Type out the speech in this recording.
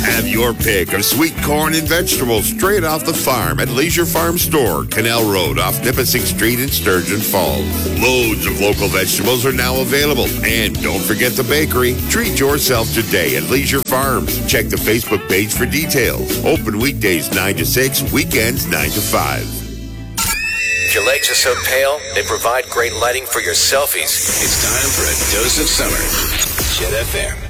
Have your pick of sweet corn and vegetables straight off the farm at Leisure Farm Store, Canal Road off Nipissing Street in Sturgeon Falls. Loads of local vegetables are now available. And don't forget the bakery. Treat yourself today at Leisure Farms. Check the Facebook page for details. Open weekdays 9 to 6, weekends 9 to 5. If your legs are so pale, they provide great lighting for your selfies. It's time for a dose of summer. Jet FM.